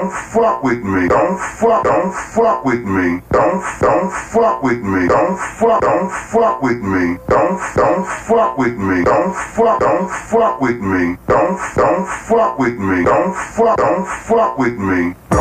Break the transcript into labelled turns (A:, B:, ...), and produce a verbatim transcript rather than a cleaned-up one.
A: don't fuck with me. Don't fuck, don't fuck with me. Don't, don't fuck with me. Don't fuck, don't fuck with me. Don't, don't fuck with me. Don't fuck, don't fuck with me. Don't, don't fuck with me. Don't fuck, don't fuck with me.